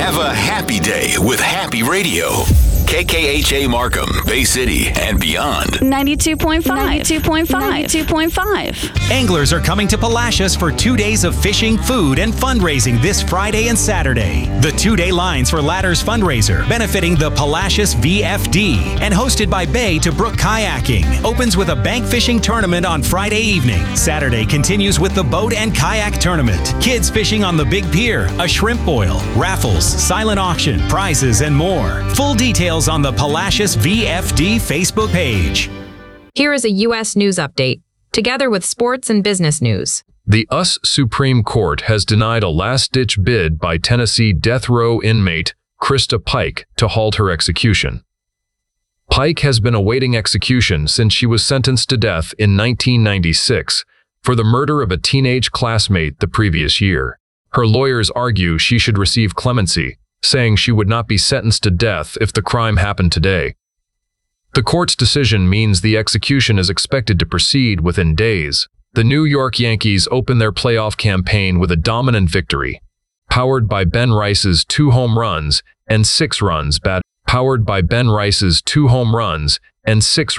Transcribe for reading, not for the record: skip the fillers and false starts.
Have a happy day with Happy Radio. KKHA Markham, Bay City, and beyond. 92.5. 92.5. 92.5. Anglers are coming to Palacios for 2 days of fishing, food, and fundraising this Friday and Saturday. The 2-day Lines for Ladders fundraiser, benefiting the Palacios VFD, and hosted by Bay to Brook Kayaking, opens with a bank fishing tournament on Friday evening. Saturday continues with the boat and kayak tournament, kids fishing on the Big Pier, a shrimp boil, raffles, silent auction, prizes, and more. Full details on the Palacios VFD Facebook page. Here is a U.S. news update, together with sports and business news. The U.S. Supreme Court has denied a last-ditch bid by Tennessee death row inmate Krista Pike to halt her execution. Pike has been awaiting execution since she was sentenced to death in 1996 for the murder of a teenage classmate the previous year. Her lawyers argue she should receive clemency, saying she would not be sentenced to death if the crime happened today. The court's decision means the execution is expected to proceed within days. The New York Yankees open their playoff campaign with a dominant victory, powered by Ben Rice's 2 home runs and 6 runs batted.